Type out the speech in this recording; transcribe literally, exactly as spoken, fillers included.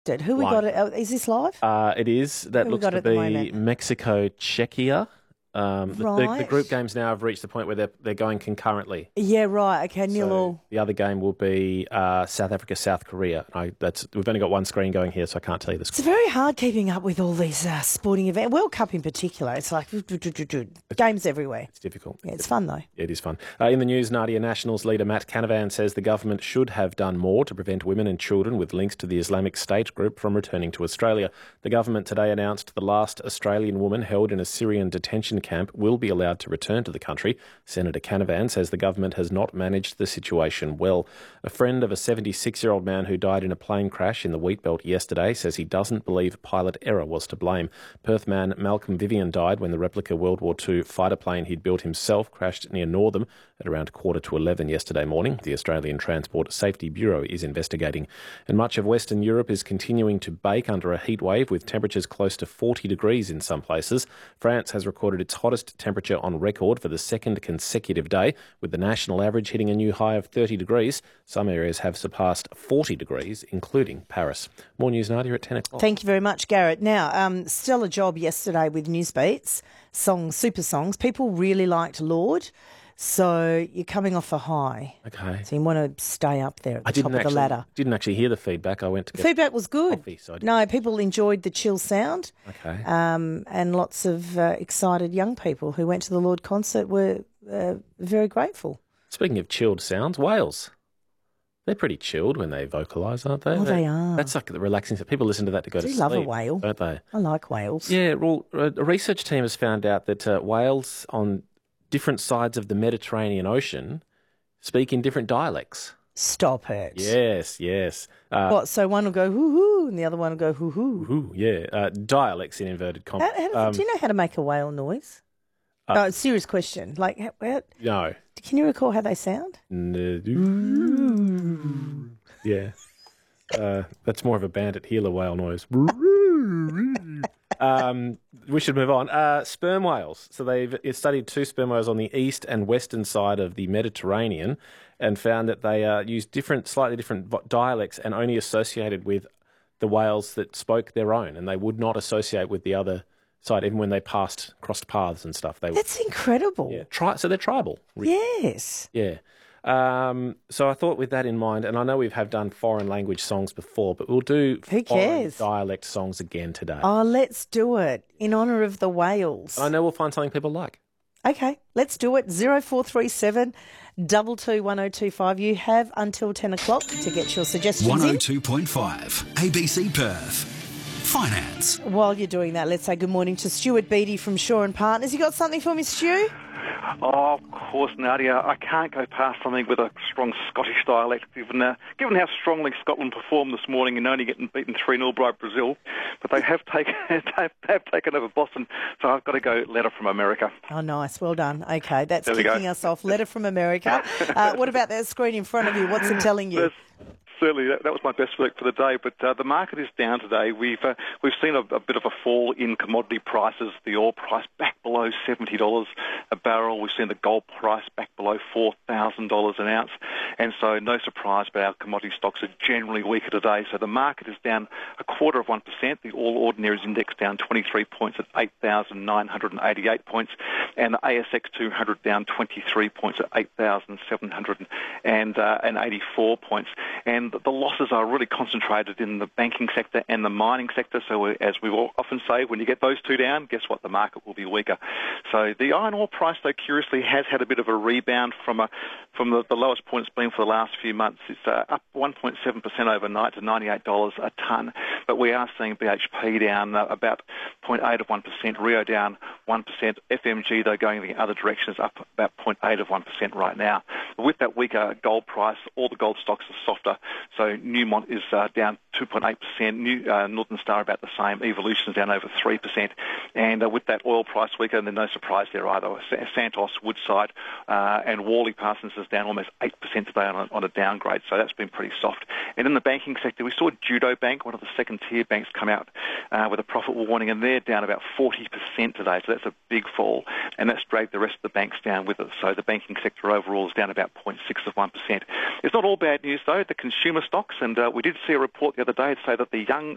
Who we got? It? Oh, is this live? Uh, it is. That Who looks to be Mexico, Czechia. Um, the, right. the, the group games now have reached the point where they're, they're going concurrently. Yeah, right. Okay, nil so all. The other game will be uh, South Africa, South Korea. I, that's we've only got one screen going here, so I can't tell you the score. It's very hard keeping up with all these uh, sporting events. World Cup in particular. It's like games everywhere. It's difficult. Yeah, it's fun though. It is fun. Uh, in the news, Nadia, Nationals leader Matt Canavan says the government should have done more to prevent women and children with links to the Islamic State group from returning to Australia. The government today announced the last Australian woman held in a Syrian detention camp will be allowed to return to the country. Senator Canavan says the government has not managed the situation well. A friend of a seventy-six-year-old man who died in a plane crash in the Wheatbelt yesterday says he doesn't believe pilot error was to blame. Perth man Malcolm Vivian died when the replica World War Two fighter plane he'd built himself crashed near Northam at around quarter to eleven yesterday morning. The Australian Transport Safety Bureau is investigating. And much of Western Europe is continuing to bake under a heat wave with temperatures close to forty degrees in some places. France has recorded its hottest temperature on record for the second consecutive day, with the national average hitting a new high of thirty degrees. Some areas have surpassed forty degrees, including Paris. More news, Nadia, at ten o'clock. Thank you very much, Garrett. Now, um, stellar job yesterday with Newsbeats, songs, super songs. People really liked Lord. So you're coming off a high. Okay. So you want to stay up there at the I top of actually, the ladder. didn't actually hear the feedback. I went to get Feedback was good. Coffee, so no, people enjoyed the chill sound. Okay. Um, and lots of uh, excited young people who went to the Lord concert were uh, very grateful. Speaking of chilled sounds, Wales. They're pretty chilled when they vocalise, aren't they? Oh, they are. That's like the relaxing. People listen to that to go Do to you sleep. love a whale? Don't they? I like whales. Yeah. Well, a research team has found out that uh, whales on different sides of the Mediterranean Ocean speak in different dialects. Stop it. Yes, yes. Uh, what, so one will go hoo-hoo and the other one will go hoo-hoo? Hoo, yeah. Uh, dialects in inverted commas. How, how does, um, do you know how to make a whale noise? Uh, no, serious question. Like, how, how, no. Can you recall how they sound? Yeah. Uh, that's more of a bandit healer whale noise. Um, we should move on. Uh, sperm whales. So they've studied two sperm whales on the east and western side of the Mediterranean and found that they uh, use different, slightly different dialects and only associated with the whales that spoke their own, and they would not associate with the other side even when they passed, crossed paths and stuff. They That's would, incredible. Yeah, tri- so they're tribal. Yes. Yeah. Um, so I thought with that in mind, and I know we've have done foreign language songs before, but we'll do Who cares? foreign dialect songs again today. Oh, let's do it in honour of the whales. And I know we'll find something people like. Okay, let's do it. zero four three seven, two two one oh two five. You have until ten o'clock to get your suggestions one oh two point five A B C Perth. Finance. While you're doing that, let's say good morning to Stuart Beattie from Shaw and Partners. You got something for me, Stu? Oh, of course, Nadia. I can't go past something with a strong Scottish dialect, given, uh, given how strongly Scotland performed this morning and only getting beaten three nil by Brazil. But they have taken they have taken over Boston, so I've got to go letter from America. Oh, nice. Well done. Okay, that's there kicking us off. Letter from America. Uh, what about that screen in front of you? What's it telling you? There's Certainly, that, that was my best work for the day. But uh, the market is down today. We've uh, we've seen a, a bit of a fall in commodity prices. The oil price back below seventy dollars a barrel. We've seen the gold price back below four thousand dollars an ounce. And so, no surprise, but our commodity stocks are generally weaker today. So the market is down a quarter of one percent. The All Ordinaries Index down twenty-three points at eight thousand nine hundred eighty-eight points, and the A S X two hundred down twenty-three points at eight thousand seven hundred eighty-four points. And the losses are really concentrated in the banking sector and the mining sector. So as we often say, when you get those two down, guess what? The market will be weaker. So the iron ore price, though, curiously has had a bit of a rebound from a, from the, the lowest point it's been for the last few months. It's uh, up one point seven percent overnight to ninety-eight dollars a tonne. But we are seeing B H P down uh, about zero point eight of one percent, Rio down one percent. F M G, though, going the other direction is up about zero point eight of one percent right now. But with that weaker gold price, all the gold stocks are softer. So Newmont is uh, down two point eight percent, New, uh, Northern Star about the same, Evolution is down over three percent. And uh, with that oil price weaker, and then no surprise there either, Santos, Woodside uh, and Worley Parsons is down almost eight percent today on a, on a downgrade, so that's been pretty soft. And in the banking sector, we saw Judo Bank, one of the second-tier banks, come out uh, with a profit warning, and they're down about forty percent today, so that's a big fall, and that's dragged the rest of the banks down with it. So the banking sector overall is down about zero point six of one percent. It's not all bad news, though. The consumer stocks, and uh, we did see a report the other day to say that the young